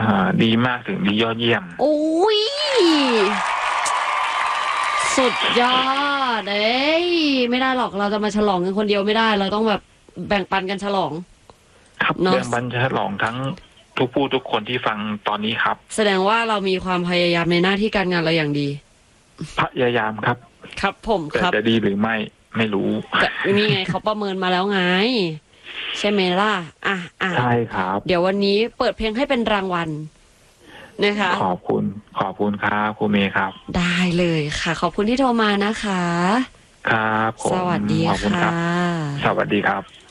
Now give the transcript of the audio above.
ดีมากถึงดียอดเยี่ยมโอ้ยสุดยอดไม่ได้หรอกเราจะมาฉลองกันคนเดียวไม่ได้เราต้องแบบแบ่งปันกันฉลองครับเนาะแบ่งปันฉลองทั้งทุกคนที่ฟังตอนนี้ครับแสดงว่าเรามีความพยายามในหน้าที่การงานเราอย่างดีพยายามครับครับผมแต่ครับจะดีหรือไม่รู้นี่ไงเขาประเมินมาแล้วไงใช่ไหมล่ะใช่ครับเดี๋ยววันนี้เปิดเพลงให้เป็นรางวัลนะคะขอบคุณครับครูเมย์ครับได้เลยค่ะขอบคุณที่โทรมานะคะครับผมสวัสดีขอบคุณคค่ะรับสวัสดีครับ